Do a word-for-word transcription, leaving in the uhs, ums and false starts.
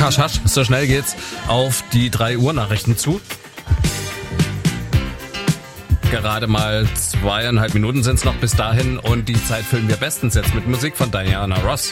Hasch, hasch. So schnell geht's auf die drei Uhr Nachrichten zu. Gerade mal zweieinhalb Minuten sind es noch bis dahin und die Zeit füllen wir bestens jetzt mit Musik von Diana Ross.